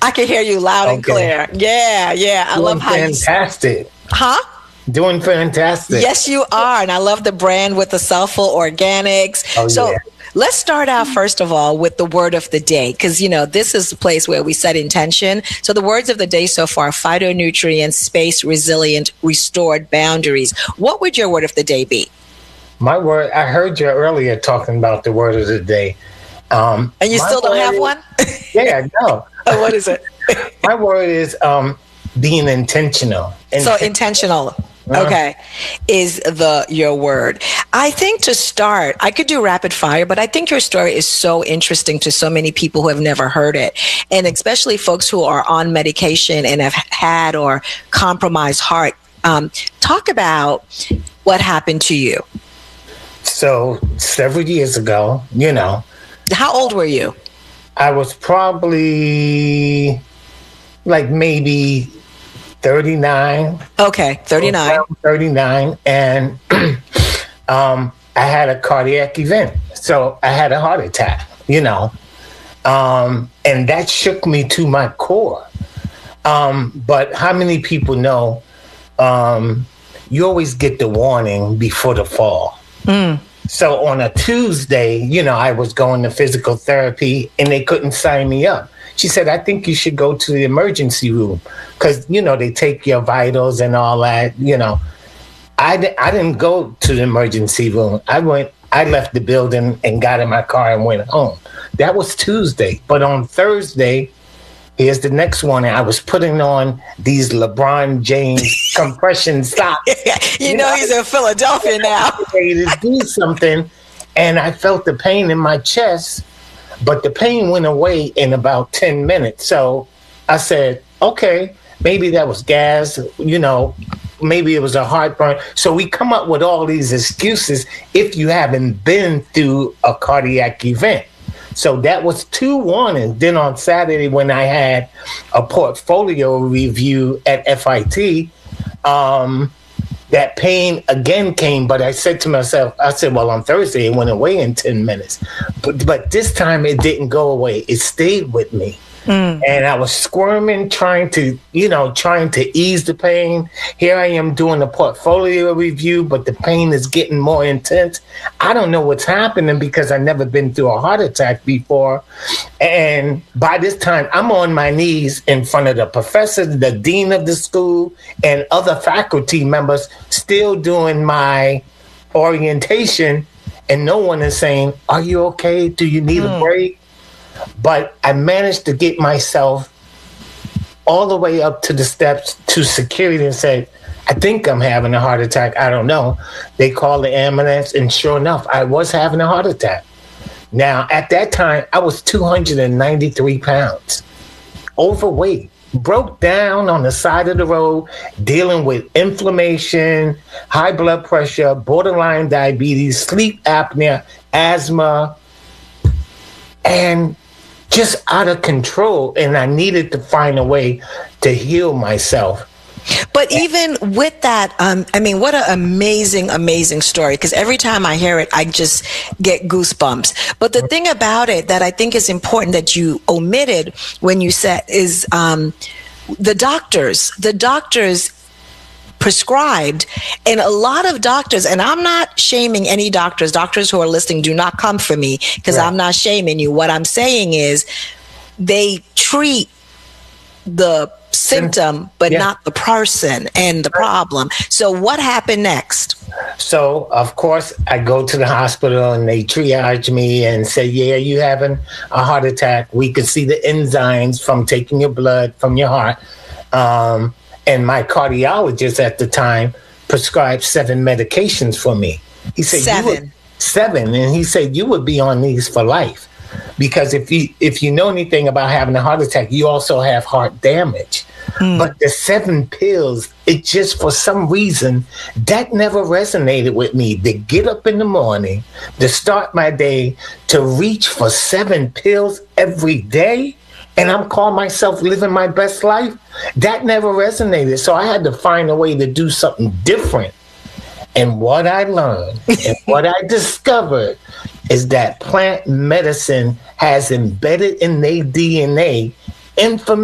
I can hear you loud and clear. Yeah, yeah. I love how fantastic. Huh? Doing fantastic. Yes, you are. And I love the brand with the Soulful Organics. Oh, so yeah. let's start out, first of all, with the word of the day, because, this is the place where we set intention. So the words of the day so far: phytonutrients, space, resilient, restored, boundaries. What would your word of the day be? My word, I heard you earlier talking about the word of the day. And you still don't have one? Yeah, no. Oh, what is it? My word is being intentional. So intentional. Okay, is your word. I think to start, I could do rapid fire, but I think your story is so interesting to so many people who have never heard it, and especially folks who are on medication and have had or compromised heart. Talk about what happened to you. So several years ago, How old were you? I was probably like maybe 39. Okay, 39. 39. And I had a cardiac event. So I had a heart attack, and that shook me to my core. But how many people know you always get the warning before the fall? So on a Tuesday, I was going to physical therapy and they couldn't sign me up. She said, I think you should go to the emergency room because, they take your vitals and all that, I didn't go to the emergency room. I left the building and got in my car and went home. That was Tuesday. But on Thursday, here's the next one. I was putting on these LeBron James compression socks. He's in Philadelphia now. To do something, and I felt the pain in my chest, but the pain went away in about 10 minutes. So I said, okay, maybe that was gas, maybe it was a heartburn. So we come up with all these excuses if you haven't been through a cardiac event. So that was 2 warnings. Then on Saturday, when I had a portfolio review at FIT, that pain again came. But I said to myself, well, on Thursday, it went away in 10 minutes. But this time it didn't go away. It stayed with me. And I was squirming, trying to ease the pain. Here I am doing a portfolio review, but the pain is getting more intense. I don't know what's happening because I've never been through a heart attack before. And by this time, I'm on my knees in front of the professor, the dean of the school, and other faculty members still doing my orientation. And no one is saying, are you okay? Do you need a break? But I managed to get myself all the way up to the steps to security and said, I think I'm having a heart attack. I don't know. They called the ambulance, and sure enough, I was having a heart attack. Now, at that time, I was 293 pounds, overweight, broke down on the side of the road, dealing with inflammation, high blood pressure, borderline diabetes, sleep apnea, asthma, and just out of control. And I needed to find a way to heal myself. But even with that, what an amazing, amazing story. Because every time I hear it, I just get goosebumps. But the thing about it that I think is important that you omitted when you said is the doctors prescribed, and a lot of doctors, and I'm not shaming any doctors who are listening, do not come for me because I'm not shaming you. What I'm saying is they treat the symptom, but not the person and the problem. So what happened next? So, of course, I go to the hospital and they triage me and say, yeah, you having a heart attack. We can see the enzymes from taking your blood from your heart. And my cardiologist at the time prescribed 7 medications for me. He said, 7. And he said, you would be on these for life. Because if you know anything about having a heart attack, you also have heart damage. But the 7 pills, it just, for some reason, that never resonated with me. To get up in the morning, to start my day, to reach for 7 pills every day, and I'm calling myself living my best life, that never resonated. So I had to find a way to do something different. And what I learned and what I discovered is that plant medicine has embedded in their DNA information